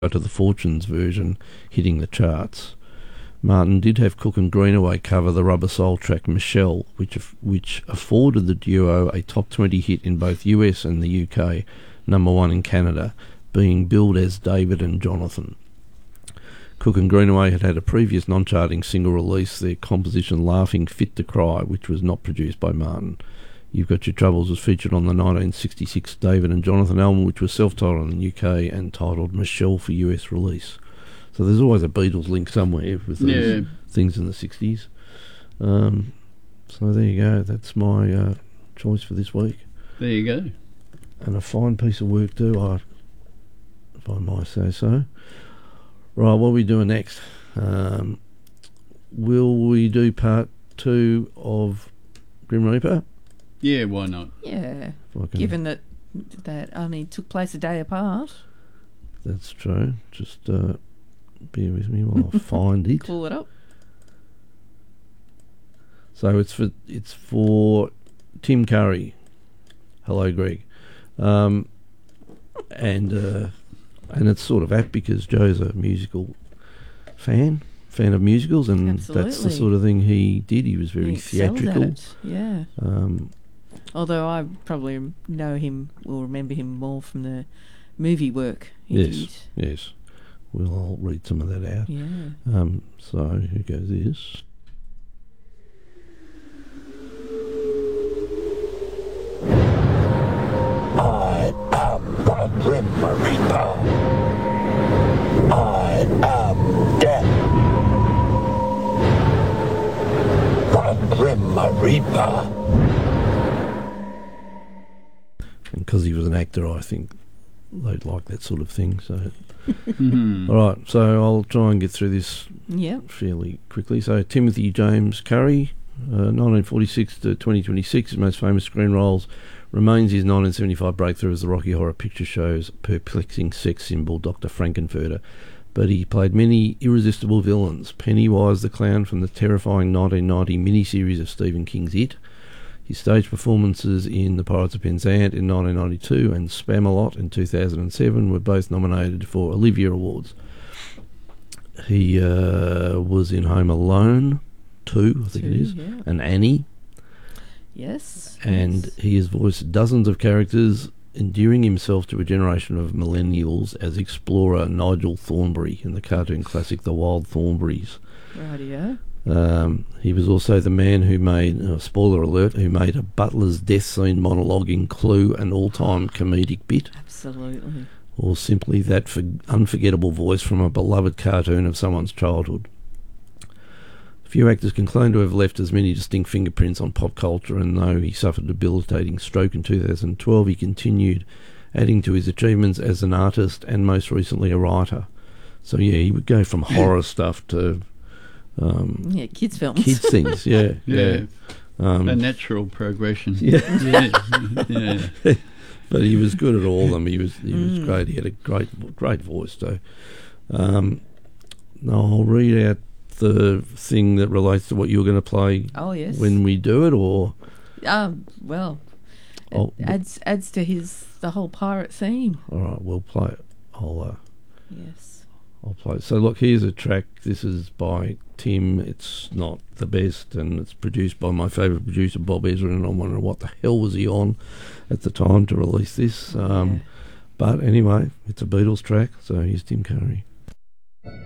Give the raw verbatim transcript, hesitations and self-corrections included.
to the Fortunes version hitting the charts. Martin did have Cook and Greenaway cover the Rubber Soul track Michelle, which which afforded the duo a top twenty hit in both U S and the U K, number one in Canada, being billed as David and Jonathan. Cook and Greenaway had had a previous non-charting single release, their composition Laughing Fit to Cry, which was not produced by Martin. You've Got Your Troubles was featured on the nineteen sixty-six David and Jonathan album, which was self-titled in the U K and titled Michelle for U S release. So there's always a Beatles link somewhere with those yeah. things in the sixties. Um, so there you go. That's my uh, choice for this week. There you go. And a fine piece of work too, I, if I might say so. Right, what are we doing next? Um, will we do part two of Grim Reaper? Yeah, why not? Yeah, Fucking given that that only took place a day apart. That's true. Just uh, bear with me while I find it. Pull it up. So it's for it's for Tim Curry. Hello, Greg. Um, and uh, and it's sort of apt because Joe's a musical fan, fan of musicals, and Absolutely. that's the sort of thing he did. He was very He excelled at theatrical. it, yeah. Um, Although I probably know him, will remember him more from the movie work he yes, did. yes. Well, I'll read some of that out. Yeah. Um, so here goes this. I am the Grim Reaper. I am death. The Grim Reaper. And because he was an actor, I think they'd like that sort of thing. So, Mm-hmm. all right. So I'll try and get through this Yeah. fairly quickly. So Timothy James Curry, uh, nineteen forty-six to twenty twenty-six, his most famous screen roles remains his nineteen seventy-five breakthrough as the Rocky Horror Picture Show's perplexing sex symbol, Doctor Frankenfurter. But he played many irresistible villains. Pennywise the Clown from the terrifying nineteen ninety miniseries of Stephen King's It. His stage performances in The Pirates of Penzance in nineteen ninety-two and Spamalot in two thousand seven were both nominated for Olivier Awards. He uh, was in Home Alone two, I think Two, it is, yeah. and Annie. Yes. And yes. he has voiced dozens of characters, endearing himself to a generation of millennials as explorer Nigel Thornberry in the cartoon classic The Wild Thornberrys. Rightio. Um, he was also the man who made, uh, spoiler alert, who made a butler's death scene monologue in Clue an all-time comedic bit, Absolutely. or simply that for unforgettable voice from a beloved cartoon of someone's childhood. Few actors can claim to have left as many distinct fingerprints on pop culture, and though he suffered a debilitating stroke in two thousand twelve, he continued adding to his achievements as an artist and most recently a writer. So yeah, he would go from horror stuff to um, Yeah, kids' films. kids things, yeah, yeah. Yeah. Um, A natural progression. yeah. yeah. yeah. But he was good at all of them. He was he was Mm. great. He had a great great voice though. Um, now I'll read out the thing that relates to what you're going to play Oh, yes. when we do it, or Um, well, it Oh, adds adds to his the whole pirate theme. all right, we'll play it. I'll uh, Yes. I'll play it. So look, here's a track. This is by Tim. It's not the best, and it's produced by my favourite producer Bob Ezra, and I'm wondering what the hell was he on at the time to release this. Um, Yeah. But anyway, it's a Beatles track, so here's Tim Curry.